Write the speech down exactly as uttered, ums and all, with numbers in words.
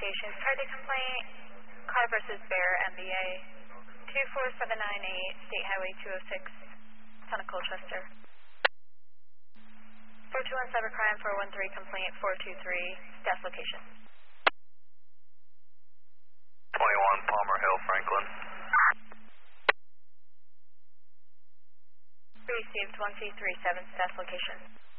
locations. Target complaint, car versus bear, M B A, two four seven nine eight, State Highway two oh six, Son of Colchester. four two one cybercrime, four one three complaint, four two three, staff location. twenty-one Palmer Hill, Franklin. Received one C three seven, staff location.